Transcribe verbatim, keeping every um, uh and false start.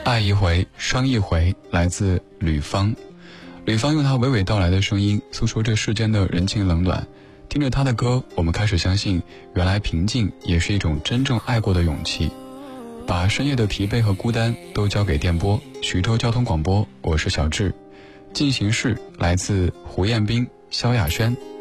爱一回伤一回，来自吕方。吕方用他娓娓道来的声音诉说这世间的人情冷暖，听着他的歌，我们开始相信原来平静也是一种真正爱过的勇气。把深夜的疲惫和孤单都交给电波，徐州交通广播，我是小智。进行式来自胡彦斌、萧亚轩。